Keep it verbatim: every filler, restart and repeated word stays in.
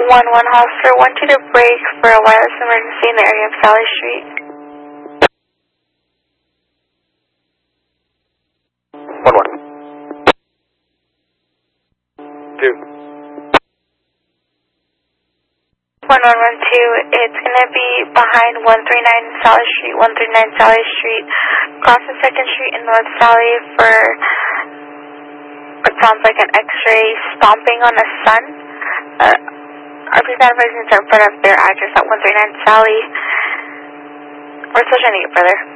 one one Hofstra, want you to break for a wireless emergency in the area of Sally Street. one one. two. one one one two, it's going to be behind one three nine Sally Street, one three nine Sally Street, across the second Street in North Sally for what sounds like an x-ray stomping on a sun. Uh, our police advisors are in front of their address at one three nine Sally. We're still trying to get further.